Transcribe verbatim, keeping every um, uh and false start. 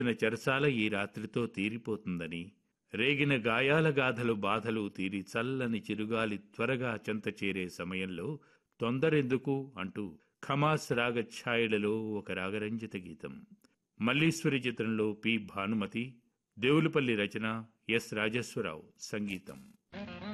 చెరసాల ఈ రాత్రితో తీరిపోతుందని, రేగిన గాయాల గాథలు బాధలు తీరి చల్లని చిరుగాలి త్వరగా చెంత చేరే సమయంలో తొందరెందుకు అంటూ ఖమాస్ రాగఛాయలలో ఒక రాగరంజిత గీతం. మల్లీశ్వరి చిత్రంలో పి భానుమతి, దేవులపల్లి రచన, ఎస్ రాజేశ్వరరావు సంగీతం.